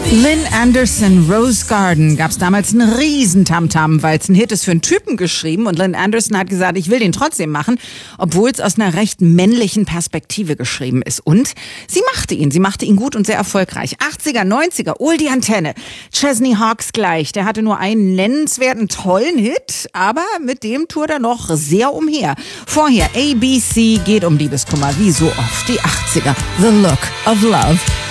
Lynn Anderson, Rose Garden, gab's damals einen riesen Tamtam, weil es ein Hit ist für einen Typen geschrieben und Lynn Anderson hat gesagt, ich will den trotzdem machen, obwohl es aus einer recht männlichen Perspektive geschrieben ist. Und sie machte ihn gut und sehr erfolgreich. 80er, 90er, die Antenne. Chesney Hawkes gleich, der hatte nur einen nennenswerten, tollen Hit, aber mit dem tourt er noch sehr umher. Vorher ABC geht um Liebeskummer, wie so oft die 80er. The Look of Love.